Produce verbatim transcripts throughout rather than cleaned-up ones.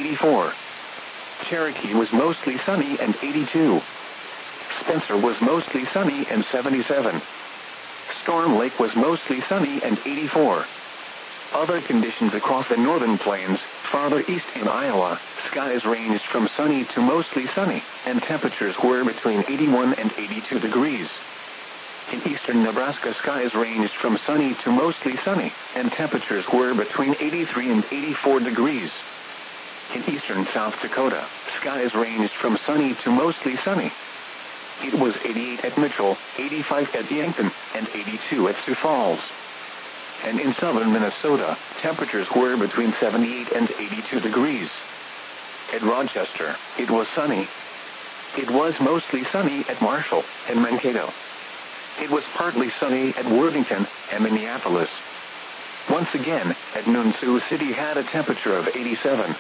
eighty-four. Cherokee was mostly sunny and eighty-two. Spencer was mostly sunny and seventy-seven. Storm Lake was mostly sunny and eighty-four. Other conditions across the northern plains, farther east in Iowa, skies ranged from sunny to mostly sunny, and temperatures were between eighty-one and eighty-two degrees. In eastern Nebraska, skies ranged from sunny to mostly sunny, and temperatures were between eighty-three and eighty-four degrees. In eastern South Dakota, skies ranged from sunny to mostly sunny. It was eighty-eight at Mitchell, eighty-five at Yankton, and eighty-two at Sioux Falls. And in southern Minnesota, temperatures were between seventy-eight and eighty-two degrees. At Rochester, it was sunny. It was mostly sunny at Marshall and Mankato. It was partly sunny at Worthington and Minneapolis. Once again, at noon, Sioux City had a temperature of eighty-seven.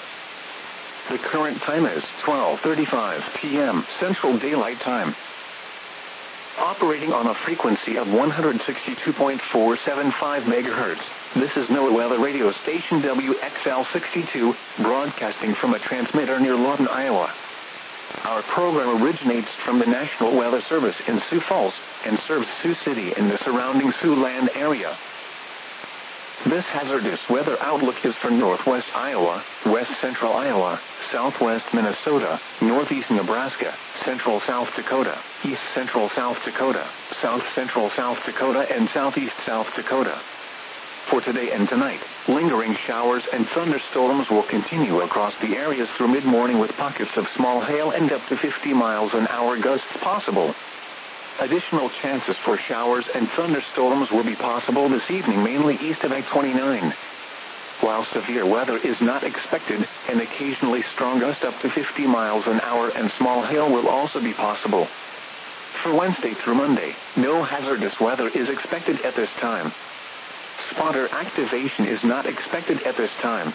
The current time is twelve thirty-five p m Central Daylight Time. Operating on a frequency of one hundred sixty-two point four seven five megahertz, this is NOAA Weather Radio Station W X L sixty-two, broadcasting from a transmitter near Lawton, Iowa. Our program originates from the National Weather Service in Sioux Falls and serves Sioux City and the surrounding Siouxland area. This hazardous weather outlook is for northwest Iowa, west central Iowa, southwest Minnesota, northeast Nebraska, central South Dakota, east central South Dakota, south central South Dakota, and southeast South Dakota. For today and tonight, lingering showers and thunderstorms will continue across the areas through mid-morning with pockets of small hail and up to fifty miles an hour gusts possible. Additional chances for showers and thunderstorms will be possible this evening, mainly east of I twenty-nine. While severe weather is not expected, an occasionally strong gust up to fifty miles an hour and small hail will also be possible. For Wednesday through Monday, no hazardous weather is expected at this time. Spotter activation is not expected at this time.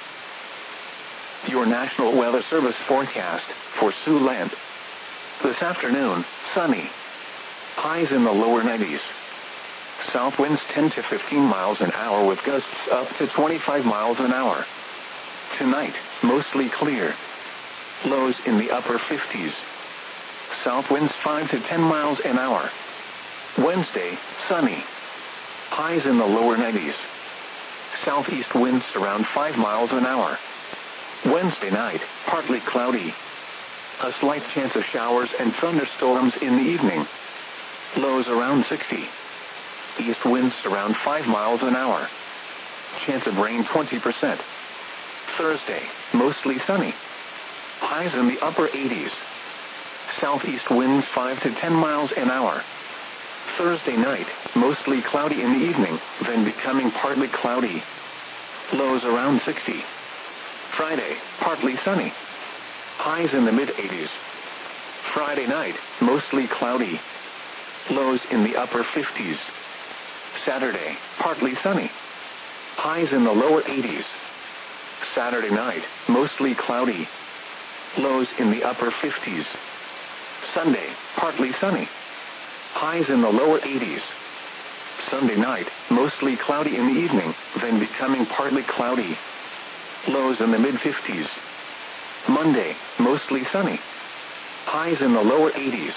Your National Weather Service forecast for Siouxland. This afternoon, sunny. Highs in the lower nineties. South winds ten to fifteen miles an hour with gusts up to twenty-five miles an hour. Tonight, mostly clear. Lows in the upper fifties. South winds five to ten miles an hour. Wednesday, sunny. Highs in the lower nineties. Southeast winds around five miles an hour. Wednesday night, partly cloudy. A slight chance of showers and thunderstorms in the evening. Lows around sixty. East winds around five miles an hour. Chance of rain twenty percent. Thursday, mostly sunny. Highs in the upper eighties. Southeast winds five to ten miles an hour. Thursday night, mostly cloudy in the evening, then becoming partly cloudy. Lows around sixty. Friday, partly sunny. Highs in the mid-eighties. Friday night, mostly cloudy. Lows in the upper fifties. Saturday, partly sunny. Highs in the lower eighties. Saturday night, mostly cloudy. Lows in the upper fifties. Sunday, partly sunny. Highs in the lower eighties. Sunday night, mostly cloudy in the evening, then becoming partly cloudy. Lows in the mid-fifties. Monday, mostly sunny. Highs in the lower eighties.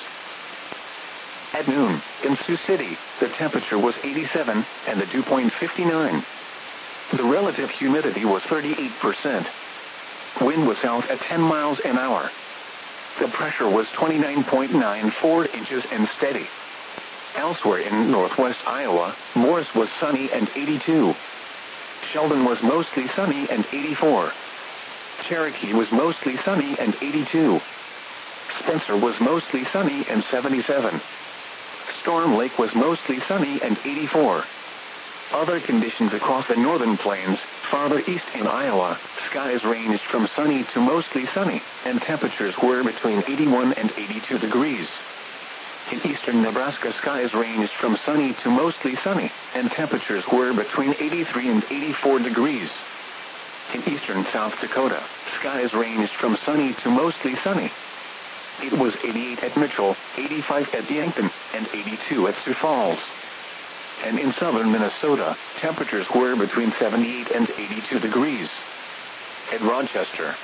At noon, in Sioux City, the temperature was eighty-seven, and the dew point fifty-nine. The relative humidity was thirty-eight percent. Wind was south at ten miles an hour. The pressure was twenty-nine point nine four inches and steady. Elsewhere in northwest Iowa, Morris was sunny and eighty-two. Sheldon was mostly sunny and eighty-four. Cherokee was mostly sunny and eighty-two. Spencer was mostly sunny and seventy-seven. Storm Lake was mostly sunny and eighty-four. Other conditions across the northern plains, farther east in Iowa, skies ranged from sunny to mostly sunny, and temperatures were between eighty-one and eighty-two degrees. In eastern Nebraska, skies ranged from sunny to mostly sunny, and temperatures were between eighty-three and eighty-four degrees. In eastern South Dakota, skies ranged from sunny to mostly sunny. It was eighty-eight at Mitchell, eighty-five at Yankton, and eighty-two at Sioux Falls. And in southern Minnesota, temperatures were between seventy-eight and eighty-two degrees. At Rochester,